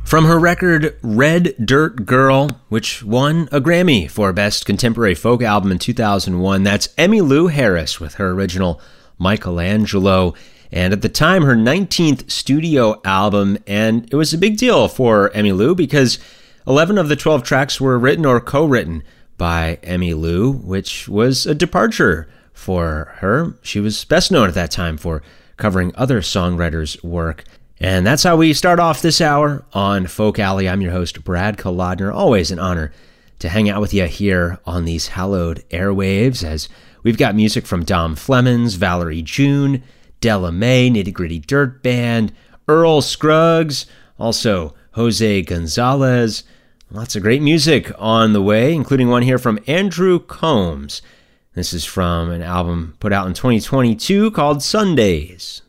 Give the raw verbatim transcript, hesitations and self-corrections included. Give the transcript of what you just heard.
From her record Red Dirt Girl, which won a Grammy for Best Contemporary Folk Album in two thousand one, that's Emmylou Harris with her original Michelangelo, and at the time her nineteenth studio album, and it was a big deal for Emmylou because eleven of the twelve tracks were written or co-written by Emmylou, which was a departure for her. She was best known at that time for covering other songwriters' work. And that's how we start off this hour on Folk Alley. I'm your host, Brad Kolodner. Always an honor to hang out with you here on these hallowed airwaves, as we've got music from Dom Flemons, Valerie June, Della Mae, Nitty Gritty Dirt Band, Earl Scruggs, also Jose Gonzalez. Lots of great music on the way, including one here from Andrew Combs. This is from an album put out in twenty twenty-two called Sundays.